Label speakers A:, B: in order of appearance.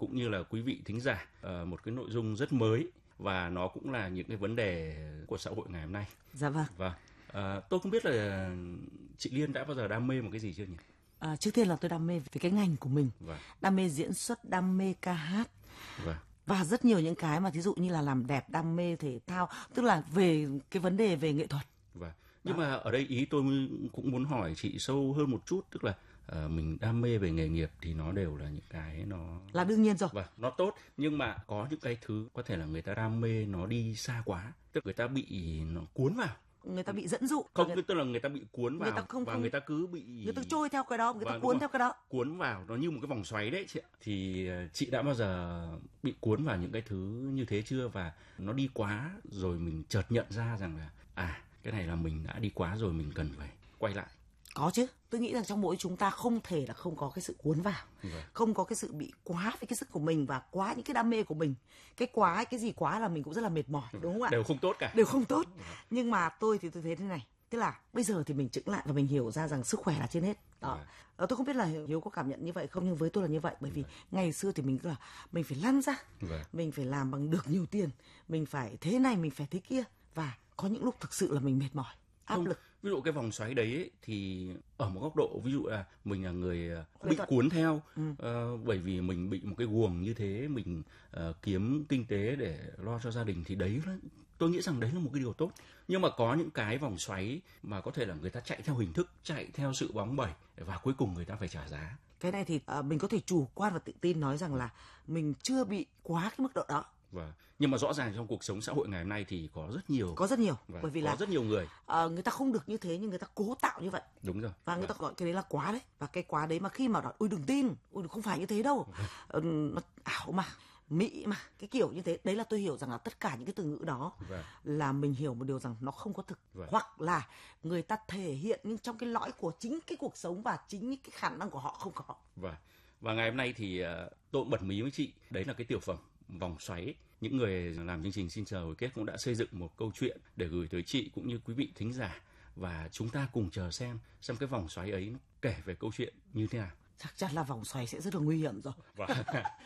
A: cũng như là quý vị thính giả một cái nội dung rất mới và nó cũng là những cái vấn đề của xã hội ngày hôm nay.
B: Dạ vâng.
A: Vâng. Tôi không biết là chị Liên đã bao giờ đam mê một cái gì chưa nhỉ?
B: Trước tiên là tôi đam mê về cái ngành của mình,
A: Vâng.
B: đam mê diễn xuất, đam mê ca hát.
A: Vâng.
B: Và rất nhiều những cái mà thí dụ như là làm đẹp, đam mê thể thao, tức là về cái vấn đề về nghệ thuật.
A: Vâng. Nhưng mà ở đây ý tôi cũng muốn hỏi chị sâu hơn một chút, tức là mình đam mê về nghề nghiệp thì nó đều là những cái nó
B: là đương nhiên rồi.
A: Vâng, nó tốt, nhưng mà có những cái thứ có thể là người ta đam mê nó đi xa quá, tức người ta bị nó cuốn vào.
B: Người ta bị dẫn dụ.
A: Không, tức là người ta bị cuốn vào và người ta cứ bị
B: người ta trôi theo cái đó, người ta cuốn theo cái đó.
A: Cuốn vào nó như một cái vòng xoáy đấy chị ạ. Thì chị đã bao giờ bị cuốn vào những cái thứ như thế chưa, và nó đi quá rồi mình chợt nhận ra rằng là cái này là mình đã đi quá rồi, mình cần phải quay lại.
B: Có chứ, tôi nghĩ rằng trong mỗi chúng ta không thể là không có cái sự cuốn vào, không có cái sự bị quá với cái sức của mình và quá những cái đam mê của mình. Cái gì quá là mình cũng rất là mệt mỏi, đúng không ạ?
A: Đều không tốt cả.
B: Đều không tốt. Nhưng mà tôi thì tôi thấy thế này, tức là bây giờ thì mình chững lại và mình hiểu ra rằng sức khỏe là trên hết. Đó. Tôi không biết là Hiếu có cảm nhận như vậy không, nhưng với tôi là như vậy, bởi vì ngày xưa thì mình cứ là mình phải lăn ra, mình phải làm bằng được nhiều tiền, mình phải thế này, mình phải thế kia, và có những lúc thực sự là mình mệt mỏi, áp lực.
A: Ví dụ cái vòng xoáy đấy ấy, thì ở một góc độ ví dụ là mình là người bị cuốn theo, bởi vì mình bị một cái guồng như thế, mình kiếm kinh tế để lo cho gia đình, thì đấy là, tôi nghĩ rằng đấy là một cái điều tốt. Nhưng mà có những cái vòng xoáy mà có thể là người ta chạy theo hình thức, chạy theo sự bóng bẩy và cuối cùng người ta phải trả giá.
B: Cái này thì mình có thể chủ quan và tự tin nói rằng là mình chưa bị quá cái mức độ đó.
A: Nhưng mà rõ ràng trong cuộc sống xã hội ngày hôm nay thì có rất nhiều,
B: bởi vì
A: có rất nhiều người
B: người ta không được như thế nhưng người ta cố tạo như vậy.
A: Đúng rồi.
B: Và người ta gọi cái đấy là quá đấy. Và cái quá đấy mà khi mà nói ôi đừng tin, ôi không phải như thế đâu, nó ảo mà, mỹ mà, cái kiểu như thế, đấy là tôi hiểu rằng là tất cả những cái từ ngữ đó là mình hiểu một điều rằng nó không có thực, hoặc là người ta thể hiện nhưng trong cái lõi của chính cái cuộc sống và chính những cái khả năng của họ không có.
A: Và ngày hôm nay thì tôi bật mí với chị, đấy là cái tiểu phẩm Vòng Xoáy. Những người làm chương trình Xin Chờ Hồi Kết cũng đã xây dựng một câu chuyện để gửi tới chị cũng như quý vị thính giả, và chúng ta cùng chờ xem cái vòng xoáy ấy kể về câu chuyện như thế nào.
B: Chắc chắn là vòng xoáy sẽ rất là nguy hiểm rồi.